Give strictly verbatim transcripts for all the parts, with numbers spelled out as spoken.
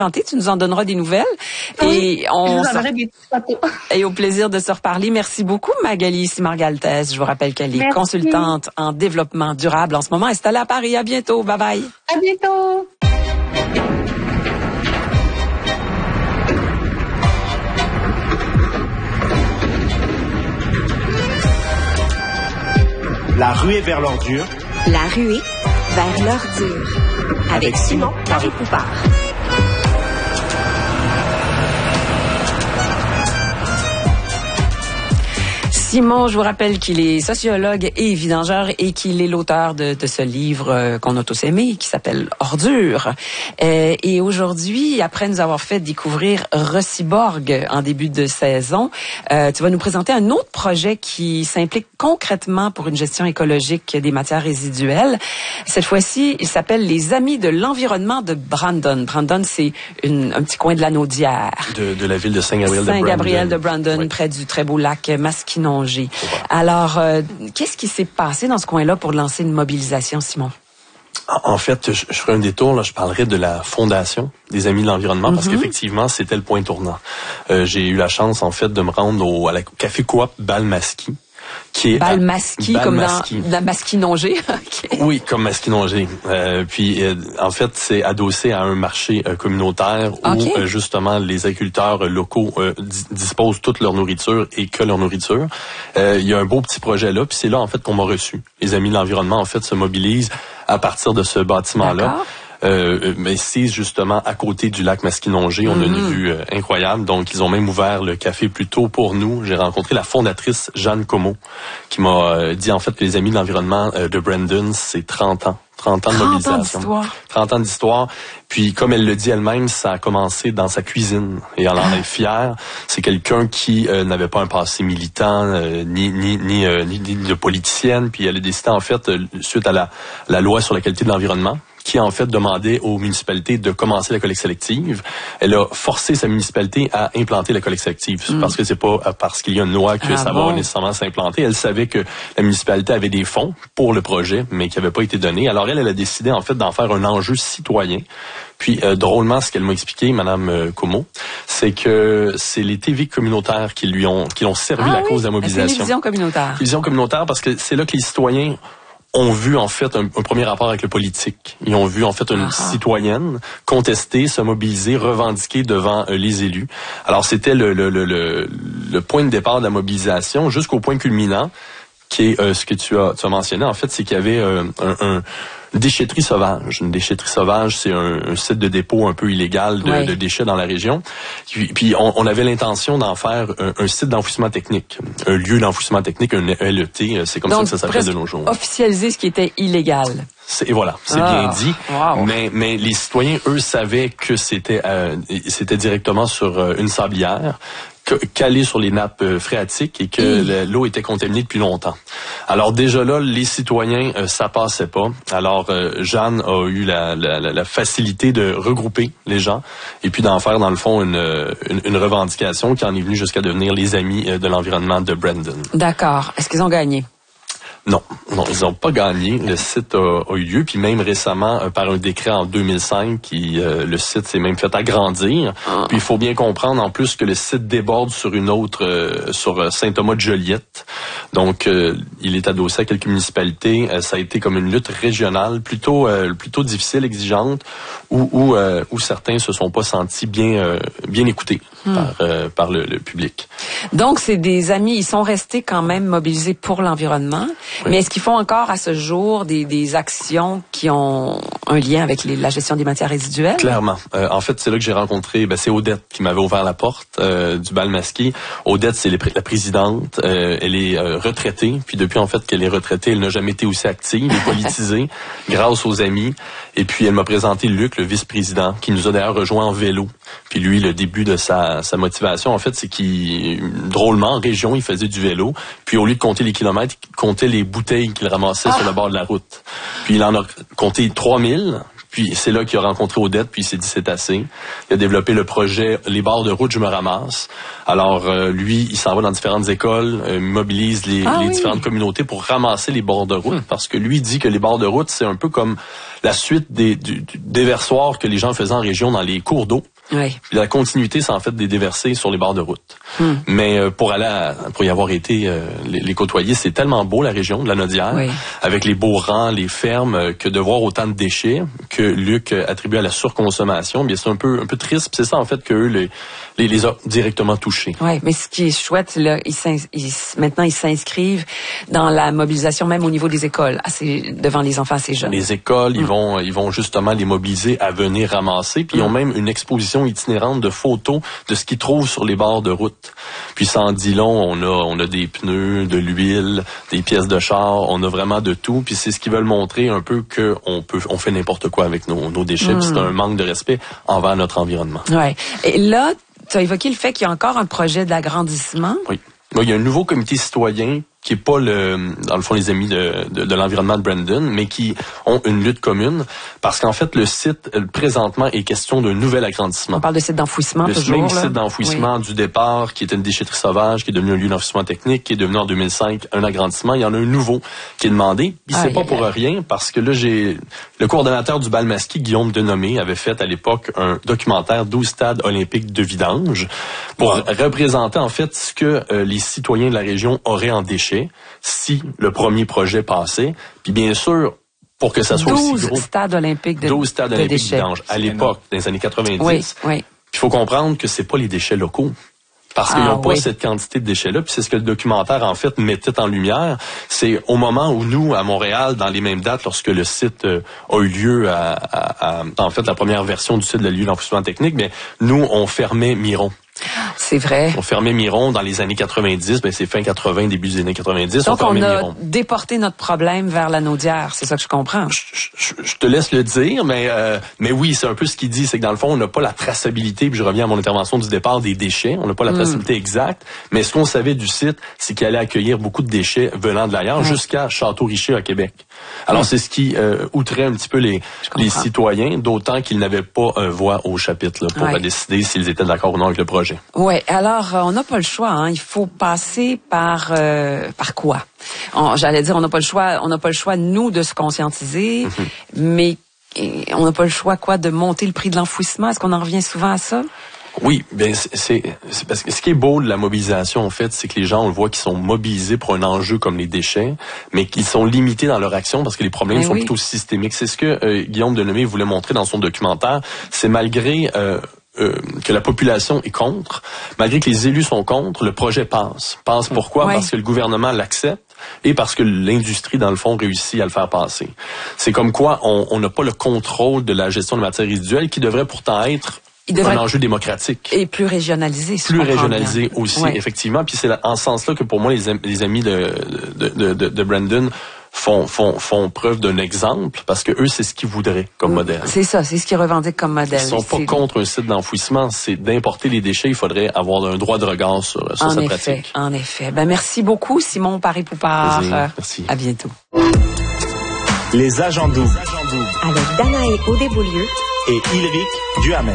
Tu nous en donneras des nouvelles. Oui, et on je vous enverrai des petites photos. Et au plaisir de se reparler. Merci beaucoup, Magali Simargaltès. Je vous rappelle qu'elle est Merci. consultante en développement durable en ce moment. Installée à Paris. À bientôt. Bye bye. À bientôt. La ruée vers l'ordure. La ruée vers l'ordure. Avec Simon Paré-Poupard. Simon, je vous rappelle qu'il est sociologue et vidangeur et qu'il est l'auteur de, de ce livre euh, qu'on a tous aimé, qui s'appelle Ordure. Euh, et aujourd'hui, après nous avoir fait découvrir Reciborg en début de saison, euh, tu vas nous présenter un autre projet qui s'implique concrètement pour une gestion écologique des matières résiduelles. Cette fois-ci, il s'appelle Les Amis de l'environnement de Brandon. Brandon, c'est une, un petit coin de la Naudière. De, de la ville de Saint-Gabriel de Brandon. Saint-Gabriel de Brandon, oui. Près du très beau lac Masquinon. Alors, euh, qu'est-ce qui s'est passé dans ce coin-là pour lancer une mobilisation, Simon? En fait, je, je ferai un détour, là, je parlerai de la Fondation des Amis de l'environnement, mm-hmm. parce qu'effectivement, c'était le point tournant. Euh, j'ai eu la chance, en fait, de me rendre au à la Café Coop Balmasquie, qui est Balmasquie, comme dans la Masquinongé. Okay. Oui, comme Masquinongé. Euh, puis, euh, en fait, c'est adossé à un marché euh, communautaire okay. où, euh, justement, les agriculteurs locaux euh, d- disposent toute leur nourriture et que leur nourriture. Euh, il y a un beau petit projet là, puis c'est là, en fait, qu'on m'a reçu. Les Amis de l'environnement, en fait, se mobilisent à partir de ce bâtiment-là. D'accord. Euh, mais c'est justement à côté du lac Masquinongé. On mm-hmm. a une vue euh, incroyable. Donc, ils ont même ouvert le café plus tôt pour nous. J'ai rencontré la fondatrice, Jeanne Comeau, qui m'a euh, dit, en fait, que les Amis de l'environnement euh, de Brandon, c'est trente ans. trente ans de mobilisation. trente ans d'histoire. trente ans d'histoire. Puis, comme elle le dit elle-même, ça a commencé dans sa cuisine. Et elle en est fière. C'est quelqu'un qui euh, n'avait pas un passé militant, euh, ni, ni, ni, euh, ni, ni de politicienne. Puis, elle a décidé, en fait, euh, suite à la, la loi sur la qualité de l'environnement, qui a en fait demandé aux municipalités de commencer la collecte sélective. Elle a forcé sa municipalité à implanter la collecte sélective. Mm. Parce que c'est pas parce qu'il y a une loi que ah ça bon? va nécessairement s'implanter. Elle savait que la municipalité avait des fonds pour le projet, mais qui n'avaient pas été donnés. Alors elle, elle a décidé en fait d'en faire un enjeu citoyen. Puis euh, drôlement, ce qu'elle m'a expliqué, Madame euh, Comeau, c'est que c'est les T V communautaires qui lui ont qui l'ont servi ah la oui? cause de la mobilisation. La télévision communautaire. Télévision communautaire parce que c'est là que les citoyens ont vu en fait un, un premier rapport avec le politique. Ils ont vu en fait une ah. citoyenne contester, se mobiliser, revendiquer devant euh, les élus. Alors c'était le, le, le, le, le point de départ de la mobilisation jusqu'au point culminant qui est euh, ce que tu as, tu as mentionné. En fait, c'est qu'il y avait euh, un, un une déchetterie sauvage. Une déchetterie sauvage, c'est un, un site de dépôt un peu illégal de, ouais. de déchets dans la région. Puis, puis on, on avait l'intention d'en faire un, un site d'enfouissement technique, un lieu d'enfouissement technique, un L E T. C'est comme Donc, ça que ça s'appelle de nos jours. Officialiser ce qui était illégal. C'est, et voilà, c'est ah, bien dit. Wow. Mais, mais les citoyens, eux, savaient que c'était, euh, c'était directement sur euh, une sablière, calé sur les nappes euh, phréatiques et que mmh. l'eau était contaminée depuis longtemps. Alors déjà là, les citoyens, euh, ça passait pas. Alors euh, Jeanne a eu la, la, la facilité de regrouper les gens et puis d'en faire dans le fond une, une, une revendication qui en est venue jusqu'à devenir les Amis de l'environnement de Brandon. D'accord. Est-ce qu'ils ont gagné? Non, non, ils n'ont pas gagné. Le site a, a eu lieu, puis même récemment, euh, par un décret en deux mille cinq, qui, euh, le site s'est même fait agrandir. Ah. Puis il faut bien comprendre en plus que le site déborde sur une autre, euh, sur Saint-Thomas-de-Joliette. Donc, euh, il est adossé à quelques municipalités. Euh, ça a été comme une lutte régionale, plutôt, euh, plutôt difficile, exigeante, où, où, euh, où certains se sont pas sentis bien, euh, bien écoutés hmm. par, euh, par le, le public. Donc, c'est des amis, ils sont restés quand même mobilisés pour l'environnement. Oui. Mais est-ce qu'ils font encore à ce jour des, des actions qui ont un lien avec les, la gestion des matières résiduelles? Clairement. Euh, en fait, c'est là que j'ai rencontré, ben, c'est Odette qui m'avait ouvert la porte euh, du Balmasquie. Odette, c'est les, la présidente. Euh, elle est euh, retraitée. Puis depuis, en fait, qu'elle est retraitée, elle n'a jamais été aussi active et politisée grâce aux amis. Et puis, elle m'a présenté Luc, le vice-président, qui nous a d'ailleurs rejoint en vélo. Puis lui, le début de sa, sa motivation, en fait, c'est qu'il, drôlement, en région, il faisait du vélo. Puis au lieu de compter les kilomètres, il comptait les bouteilles qu'il ramassait ah. sur le bord de la route. Puis il en a compté trois mille. Puis c'est là qu'il a rencontré Odette, puis il s'est dit c'est assez. Il a développé le projet Les bords de route, je me ramasse. Alors euh, lui, il s'en va dans différentes écoles, euh, mobilise les, ah, les oui. différentes communautés pour ramasser les bords de route, hum. parce que lui dit que les bords de route, c'est un peu comme la suite des, du, du déversoir que les gens faisaient en région dans les cours d'eau. Oui. Puis la continuité, c'est en fait des déversés sur les bords de route. Mm. Mais euh, pour aller à, pour y avoir été euh, les, les côtoyer, c'est tellement beau la région de la Naudière, oui. avec les beaux rangs, les fermes, euh, que de voir autant de déchets que Luc euh, attribue à la surconsommation, bien c'est un peu un peu triste. Puis c'est ça en fait que eux les les, les a directement touchés. Oui, mais ce qui est chouette, là, ils, ils maintenant ils s'inscrivent dans la mobilisation même au niveau des écoles, assez, devant les enfants assez jeunes. Les écoles, mm. ils vont ils vont justement les mobiliser à venir ramasser. Puis mm. ils ont même une exposition itinérante de photos de ce qu'ils trouvent sur les bords de route. Puis ça en dit long, on a on a des pneus, de l'huile, des pièces de char, on a vraiment de tout. Puis c'est ce qu'ils veulent montrer un peu que on peut on fait n'importe quoi avec nos, nos déchets. Mm. Puis c'est un manque de respect envers notre environnement. Ouais. Et là, tu as évoqué le fait qu'il y a encore un projet d'agrandissement. Oui. Il y a un nouveau comité citoyen qui est pas le dans le fond les amis de, de, de l'environnement de Brandon, mais qui ont une lutte commune parce qu'en fait le site présentement est question d'un nouvel agrandissement. On parle de site d'enfouissement le toujours. Le même là. site d'enfouissement oui. du départ qui était une déchetterie sauvage, qui est devenu un lieu d'enfouissement technique, qui est devenu en deux mille cinq un agrandissement. Il y en a un nouveau qui est demandé. Puis ah, c'est pas pour a... rien parce que là j'ai le coordonnateur du bal masqué, Guillaume Denomé, avait fait à l'époque un documentaire douze stades olympiques de vidange pour wow. représenter en fait ce que euh, les citoyens de la région auraient en déchets si le premier projet passait. Puis bien sûr, pour que ça soit aussi gros. douze stades olympiques de douze stades de olympiques déchets. de vidange. À l'époque, dans les années quatre-vingt-dix. Oui, oui. Il faut comprendre que c'est pas les déchets locaux. Parce qu'ils n'ont ah, pas oui. cette quantité de déchets-là. Puis c'est ce que le documentaire, en fait, mettait en lumière. C'est au moment où nous, à Montréal, dans les mêmes dates, lorsque le site euh, a eu lieu à, à, à, en fait, la première version du site de la lieu d'enfouissement technique, mais nous, on fermait Miron. C'est vrai. On fermait Miron dans les années quatre-vingt-dix, ben c'est fin quatre-vingts, début des années quatre-vingt-dix. Donc, on, on a Miron. déporté notre problème vers la Naudière, c'est ça que je comprends. Je, je, je te laisse le dire, mais euh, mais oui, c'est un peu ce qu'il dit, c'est que dans le fond, on n'a pas la traçabilité, puis je reviens à mon intervention du départ des déchets, on n'a pas la traçabilité mm. exacte, mais ce qu'on savait du site, c'est qu'il allait accueillir beaucoup de déchets venant de l'ailleurs, mm. jusqu'à Château-Richer à Québec. Alors, mm. c'est ce qui euh, outrait un petit peu les, les citoyens, d'autant qu'ils n'avaient pas euh, voix au chapitre là, pour ouais. décider s'ils étaient d'accord ou non avec le projet. Oui, alors euh, on n'a pas le choix, hein. Il faut passer par euh, par quoi? On, j'allais dire on n'a pas le choix, on n'a pas le choix nous de se conscientiser, mm-hmm. mais et, on n'a pas le choix quoi de monter le prix de l'enfouissement. Est-ce qu'on en revient souvent à ça? Oui, ben c'est, c'est, c'est parce que ce qui est beau de la mobilisation en fait, c'est que les gens on le voit qu'ils sont mobilisés pour un enjeu comme les déchets, mais qu'ils sont limités dans leur action parce que les problèmes mais sont oui. plutôt systémiques. C'est ce que euh, Guillaume Denomé voulait montrer dans son documentaire. C'est malgré euh, Euh, que la population est contre, malgré que les élus sont contre, le projet passe. Passe pourquoi? Ouais. Parce que le gouvernement l'accepte et parce que l'industrie, dans le fond, réussit à le faire passer. C'est comme quoi on n'a pas le contrôle de la gestion de matières résiduelles qui devrait pourtant être un enjeu démocratique. Et plus régionalisé. Plus régionalisé bien. aussi, ouais. effectivement. Puis c'est là, en ce sens-là que pour moi, les, les amis de, de, de, de, de Brandon font font font preuve d'un exemple parce que eux c'est ce qu'ils voudraient comme modèle. C'est ça, c'est ce qu'ils revendiquent comme modèle. Ils sont pas contre un site d'enfouissement, c'est d'importer les déchets, il faudrait avoir un droit de regard sur, sur en cette effet, pratique. En effet. Ben merci beaucoup Simon Paré-Poupard. Euh, merci. À bientôt. Les agents doubles. Avec Danae Audéboulieu et Ilric Duhamel.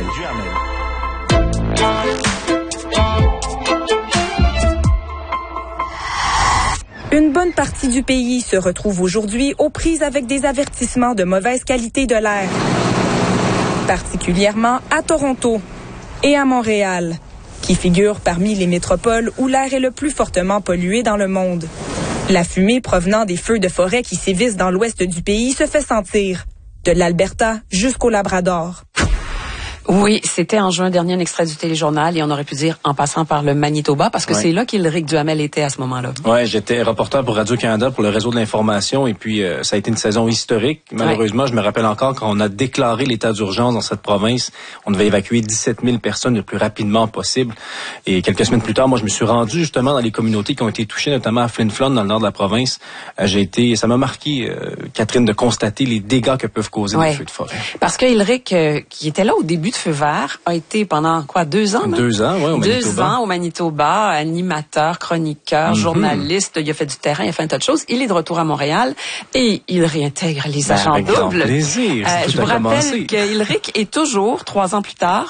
Une bonne partie du pays se retrouve aujourd'hui aux prises avec des avertissements de mauvaise qualité de l'air, particulièrement à Toronto et à Montréal, qui figurent parmi les métropoles où l'air est le plus fortement pollué dans le monde. La fumée provenant des feux de forêt qui sévissent dans l'ouest du pays se fait sentir, de l'Alberta jusqu'au Labrador. Oui, c'était en juin dernier un extrait du téléjournal et on aurait pu dire en passant par le Manitoba parce que ouais. c'est là qu'Ilric Duhamel était à ce moment-là. Ouais, j'étais reporter pour Radio-Canada pour le réseau de l'information et puis euh, ça a été une saison historique. Malheureusement, ouais. je me rappelle encore quand on a déclaré l'état d'urgence dans cette province, on devait évacuer dix-sept mille personnes le plus rapidement possible. Et quelques semaines plus tard, moi je me suis rendu justement dans les communautés qui ont été touchées, notamment à Flin Flon dans le nord de la province. Euh, j'ai été, ça m'a marqué, euh, Catherine, de constater les dégâts que peuvent causer ouais. les feux de forêt. Parce que Ilric, euh, qui était là au début de Feu vert, a été pendant quoi deux ans? Non? Deux ans, oui, au Manitoba. Deux ans au Manitoba, animateur, chroniqueur, mm-hmm. journaliste. Il a fait du terrain, il a fait un tas de choses. Il est de retour à Montréal et il réintègre les agents ben, avec doubles. Grand plaisir. Euh, je vous rappelle qu'Ilric est toujours trois ans plus tard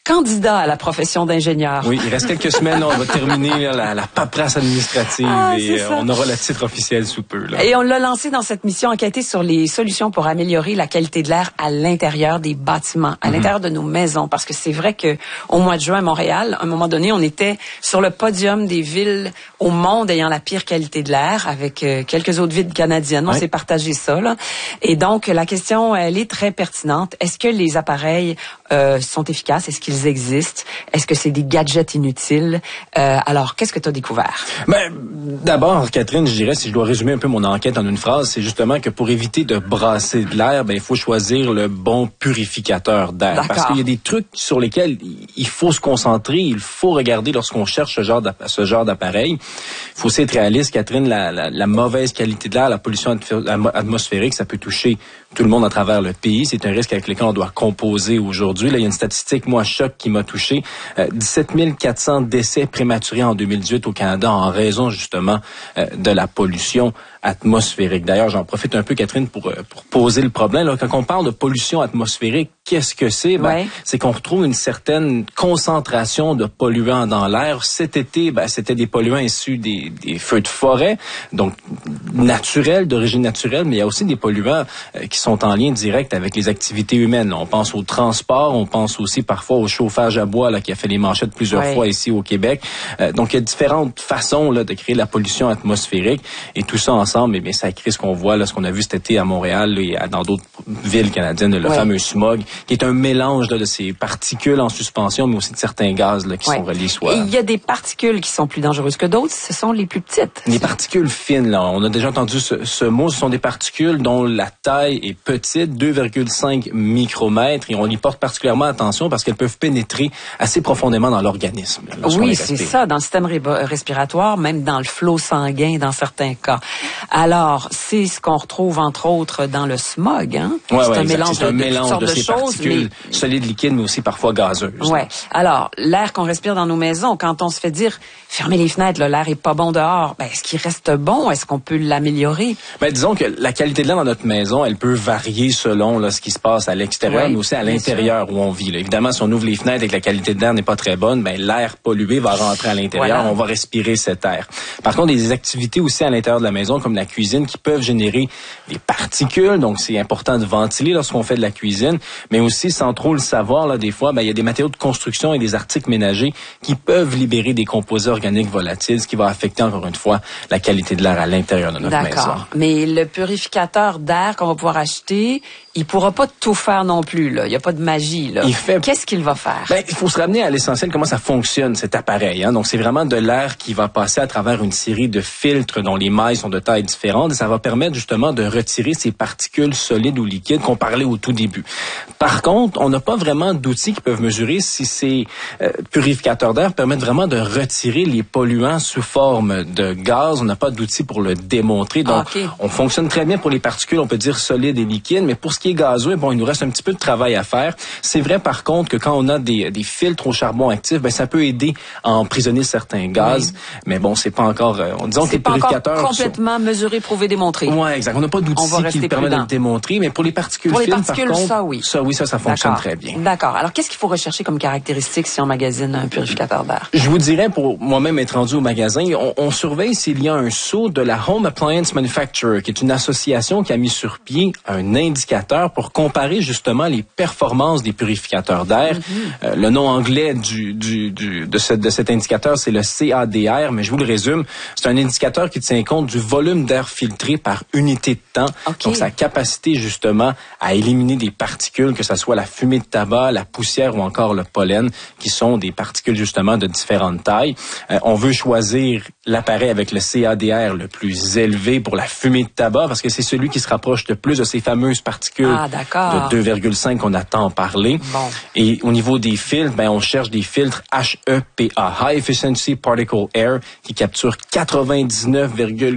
candidat à la profession d'ingénieur. Oui, il reste quelques semaines, là, on va terminer là, la, la paperasse administrative ah, et euh, on aura le titre officiel sous peu. Là. Et on l'a lancé dans cette mission, enquêter sur les solutions pour améliorer la qualité de l'air à l'intérieur des bâtiments, à mm-hmm. l'intérieur de nos maisons. Parce que c'est vrai que au mois de juin à Montréal, à un moment donné, on était sur le podium des villes au monde ayant la pire qualité de l'air avec euh, quelques autres villes canadiennes. On ouais. s'est partagé ça. Là. Et donc, la question, elle est très pertinente. Est-ce que les appareils euh, sont efficaces? Est-ce qu'ils existent? Est-ce que c'est des gadgets inutiles? Euh, alors, qu'est-ce que tu as découvert? Ben, d'abord, Catherine, je dirais, si je dois résumer un peu mon enquête en une phrase, c'est justement que pour éviter de brasser de l'air, ben, il faut choisir le bon purificateur d'air. D'accord. Parce qu'il y a des trucs sur lesquels il faut se concentrer, il faut regarder lorsqu'on cherche ce genre, ce genre d'appareil. Il faut aussi être réaliste, Catherine, la, la, la mauvaise qualité de l'air, la pollution atmosphérique, ça peut toucher tout le monde à travers le pays. C'est un risque avec lequel on doit composer aujourd'hui. Là, il y a une statistique, moi, choc, qui m'a touché. Euh, dix-sept mille quatre cents décès prématurés en deux mille dix-huit au Canada en raison, justement, euh, de la pollution atmosphérique. D'ailleurs, j'en profite un peu, Catherine, pour, pour poser le problème. Là, quand on parle de pollution atmosphérique, qu'est-ce que c'est? Ben, ouais. C'est qu'on retrouve une certaine concentration de polluants dans l'air. Cet été, ben, c'était des polluants issus des, des feux de forêt, donc naturels, d'origine naturelle, mais il y a aussi des polluants euh, qui sont en lien direct avec les activités humaines. On pense au transport, on pense aussi parfois au chauffage à bois là, qui a fait les manchettes plusieurs ouais. fois ici au Québec. Euh, donc, il y a différentes façons là, de créer la pollution atmosphérique et tout ça ensemble, eh bien, ça crée ce qu'on voit, là, ce qu'on a vu cet été à Montréal là, et à, dans d'autres villes canadiennes, le ouais. fameux smog, qui est un mélange là, de ces particules en suspension, mais aussi de certains gaz là, qui ouais. sont reliés soit... Et il y a des particules qui sont plus dangereuses que d'autres, ce sont les plus petites. Les particules fines, là, on a déjà entendu ce, ce mot, ce sont des particules dont la taille est petite, deux virgule cinq micromètres, et on y porte particulièrement attention parce qu'elles peuvent pénétrer assez profondément dans l'organisme. Là, oui, c'est ça, dans le système ré- respiratoire, même dans le flot sanguin dans certains cas. Alors, c'est ce qu'on retrouve entre autres dans le smog, hein? Ouais, c'est ouais, un exact. mélange c'est un de, mélange de, de, de ces choses, particules mais... solides, liquides, mais aussi parfois gazeuses. Ouais. Alors, l'air qu'on respire dans nos maisons, quand on se fait dire fermez les fenêtres, là, l'air est pas bon dehors, ben, est-ce qu'il reste bon? Est-ce qu'on peut l'améliorer? Ben, disons que la qualité de l'air dans notre maison, elle peut varier selon là, ce qui se passe à l'extérieur, oui, mais aussi à l'intérieur sûr. Où on vit. Là. Évidemment, si on ouvre les fenêtres et que la qualité de l'air n'est pas très bonne, ben l'air pollué va rentrer à l'intérieur, voilà. On va respirer cet air. Par contre, il y a des activités aussi à l'intérieur de la maison, comme la cuisine, qui peuvent générer des particules, donc c'est important de ventiler lorsqu'on fait de la cuisine, mais aussi, sans trop le savoir, là, des fois, ben, il y a des matériaux de construction et des articles ménagers qui peuvent libérer des composés organiques volatiles, ce qui va affecter, encore une fois, la qualité de l'air à l'intérieur de notre D'accord. maison. D'accord. Mais le purificateur d'air qu'on va pouvoir acheter, il pourra pas tout faire non plus, là. Il y a pas de magie, là. Il fait... Qu'est-ce qu'il va faire? Ben, il faut se ramener à l'essentiel, comment ça fonctionne, cet appareil, hein. Donc, c'est vraiment de l'air qui va passer à travers une série de filtres dont les mailles sont de tailles différentes et ça va permettre, justement, de retirer ces particules solides ou liquides qu'on parlait au tout début. Par contre, on n'a pas vraiment d'outils qui peuvent mesurer si ces euh, purificateurs d'air permettent vraiment de retirer les polluants sous forme de gaz. On n'a pas d'outils pour le démontrer. Donc, ah, okay. On fonctionne très bien pour les particules, on peut dire solides et liquides, mais pour ce qui est gazeux, bon, il nous reste un petit peu de travail à faire. C'est vrai, par contre, que quand on a des, des filtres au charbon actif, ben, ça peut aider à emprisonner certains gaz. Oui. Mais bon, c'est pas encore, euh, disons que les purificateurs... C'est pas encore complètement sont... mesuré, prouvé, démontré. Ouais, exact. On n'a pas d'outils qui permettent de le démontrer, mais pour les particules pour les fines, particules, par contre, ça, oui. Ça, oui, ça, ça fonctionne très bien. D'accord. Alors, qu'est-ce qu'il faut rechercher comme caractéristique si on magasine un purificateur d'air? Je vous dirais, pour moi-même être rendu au magasin, on, on surveille s'il y a un sceau de la Home Appliance Manufacturer, qui est une association qui a mis sur pied un indicateur pour comparer justement les performances des purificateurs d'air. Mm-hmm. Euh, le nom anglais du, du, du, de, ce, de cet indicateur, c'est le C A D R, mais je vous le résume. C'est un indicateur qui tient compte du volume d'air filtré par unité de temps. Okay. Donc, sa capacité justement à éliminer des particules, que ce soit la fumée de tabac, la poussière ou encore le pollen, qui sont des particules justement de différentes tailles. Euh, on veut choisir l'appareil avec le C A D R le plus élevé pour la fumée de tabac, parce que c'est celui qui se rapproche le plus de ces fameuses particules ah, de deux virgule cinq qu'on a tant parlé. Bon. Et au niveau des filtres, ben, on cherche des filtres H E P A, High Efficiency Particle Air, qui capturent quatre-vingt-dix-neuf virgule quatre-vingt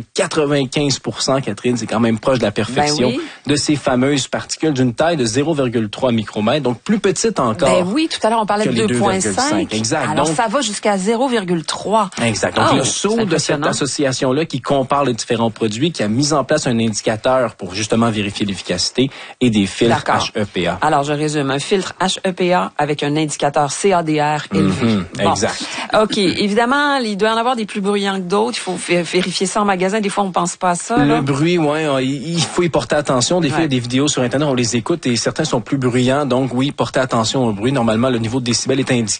quatre-vingt-quinze pour cent, Catherine, c'est quand même proche de la perfection, ben oui. de ces fameuses particules d'une taille de zéro virgule trois micromètres, donc plus petite encore. Ben oui, tout à l'heure, on parlait de deux virgule cinq. Exact. Alors, donc, ça va jusqu'à zéro virgule trois. Exact. Donc, oh, le saut de cette association-là qui compare les différents produits, qui a mis en place un indicateur pour justement vérifier l'efficacité et des filtres H E P A. Alors, je résume. Un filtre H E P A avec un indicateur C A D R élevé. Mm-hmm. Bon. Exact. OK. Évidemment, il doit y en avoir des plus bruyants que d'autres. Il faut vérifier ça en magasin. Des fois, on pense pas à ça. Le là. bruit, ouais, il faut y porter attention. Des fois, il y a des vidéos sur Internet, on les écoute et certains sont plus bruyants. Donc, oui, portez attention au bruit. Normalement, le niveau de décibel est indiqué